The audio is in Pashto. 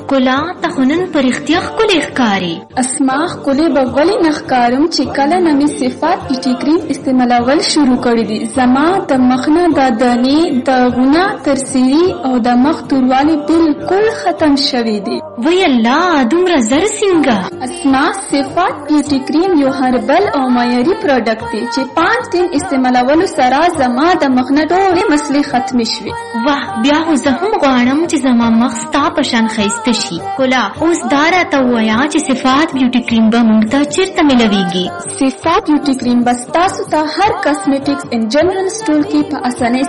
ښکلا ته خو نن په رښتیا ښکلې ښکاري. اسما ښکلې به ولې نه ښکارم چې کله نه مې صفات بیوټي کریم استعمالول شروع کړي دي. زما د مخ نه د دانې داغونه ترسیري او د مخ توروالی بالکل ختم شوي دي. وی الله دومره زر څنګه؟ اسما صفات بیوټي کریم یو هربل او معیاري پروډکټ دی چې 5 دن استعمالولو سره زما د مخ نه ټولې مسلې ختمې شوې. واه بیا خو زه هم غواړم چې زما مخ ستا په شان ښایسته شي. ښکلا اوس دا راته ووایه چې صفات بیوټي کریم به موږ ته چېرته میلویږي؟ صفات بیوټي کریم به ستاسو ته هر کاسمیټکس ان جنرال سټور کې په اسانۍ